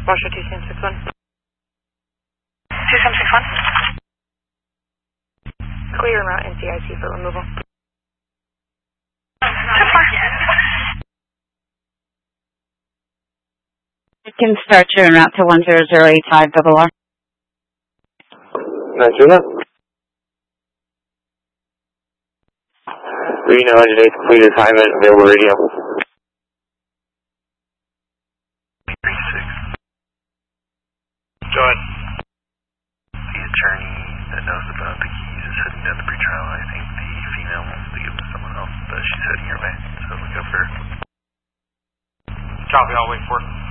Washer 2761. 2761. Clear en route NCIC for removal. You can start your en route to 10085 RR. Roger that. Reno engineer complete assignment, available radio. 36. John. The attorney that knows about the keys is heading down the pretrial. I think the female wants to give them to someone else, but she's heading your way, so look out for her. Copy, I'll wait for it.